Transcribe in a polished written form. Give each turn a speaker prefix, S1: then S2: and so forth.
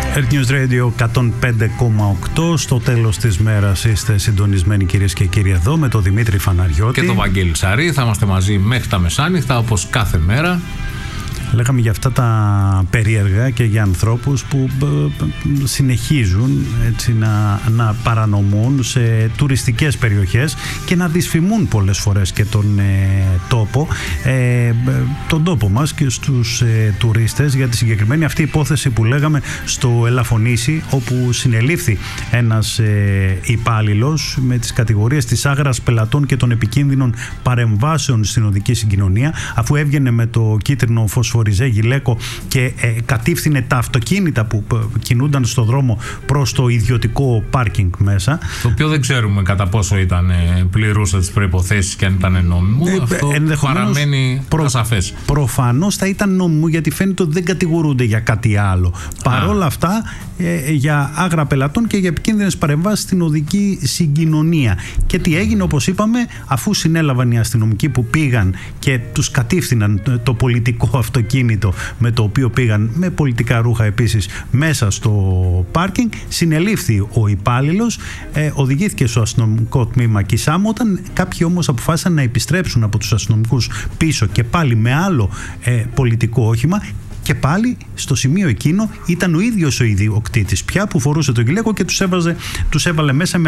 S1: Earth News Radio 105,8. Στο τέλος της μέρας είστε συντονισμένοι, κυρίες και κύριοι, εδώ με τον Δημήτρη Φαναριώτη
S2: και τον Βαγγέλη Ψαρή. Θα είμαστε μαζί μέχρι τα μεσάνυχτα, όπως κάθε μέρα.
S1: Λέγαμε για αυτά τα περίεργα και για ανθρώπους που συνεχίζουν έτσι να παρανομούν σε τουριστικές περιοχές και να δυσφημούν πολλές φορές και τον τόπο μας και στους τουρίστες. Για τη συγκεκριμένη αυτή υπόθεση που λέγαμε στο Ελαφωνήσι, όπου συνελήφθη ένας υπάλληλος με τις κατηγορίες της άγρας πελατών και των επικίνδυνων παρεμβάσεων στην οδική συγκοινωνία, αφού έβγαινε με το κίτρινο φωσφοριζέ γυλαίκο και κατήφθηνε τα αυτοκίνητα που κινούνταν στο δρόμο προς το ιδιωτικό πάρκινγκ μέσα.
S2: Το οποίο δεν ξέρουμε κατά πόσο πληρούσε τις προϋποθέσεις και αν ήταν νόμιμο. Αυτό παραμένει ασαφές.
S1: Προφανώς θα ήταν νόμιμο, γιατί φαίνεται ότι δεν κατηγορούνται για κάτι άλλο. Παρόλα αυτά, για άγρα πελατών και για επικίνδυνες παρεμβάσεις στην οδική συγκοινωνία. Και τι έγινε, όπως είπαμε, αφού συνέλαβαν οι αστυνομικοί που πήγαν και τους κατήφθηναν το πολιτικό αυτοκίνητο με το οποίο πήγαν, με πολιτικά ρούχα επίσης, μέσα στο πάρκινγκ, συνελήφθη ο υπάλληλος, οδηγήθηκε στο αστυνομικό τμήμα Κισάμο. Όταν κάποιοι όμως αποφάσισαν να επιστρέψουν από τους αστυνομικούς πίσω και πάλι με άλλο πολιτικό όχημα, και πάλι στο σημείο εκείνο ήταν ο ίδιος ο ιδιοκτήτης πια που φορούσε το γυλαίκο και τους έβαλε μέσα με